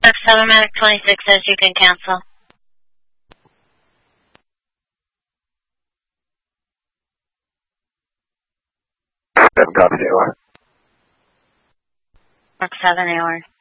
Automatic 26 says you can cancel. 7 copy, AOR. Mark 7 AOR.